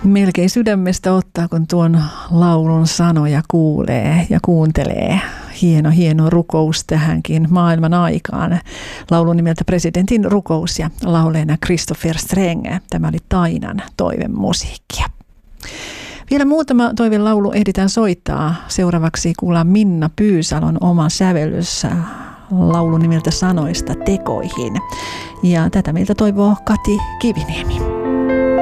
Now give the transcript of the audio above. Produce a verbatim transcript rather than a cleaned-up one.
Melkein sydämestä ottaa, kun tuon laulun sanoja kuulee ja kuuntelee. Hieno, hieno rukous tähänkin maailman aikaan. Laulun nimeltä Presidentin rukous ja lauleena Christopher Streng. Tämä oli Tainan toivemusiikkia. Vielä muutama toivelaulu ehditään soittaa. Seuraavaksi kuullaan Minna Pyysalon oma sävellys laulun nimeltä Sanoista tekoihin. Ja tätä meiltä toivoo Kati Kiviniemi.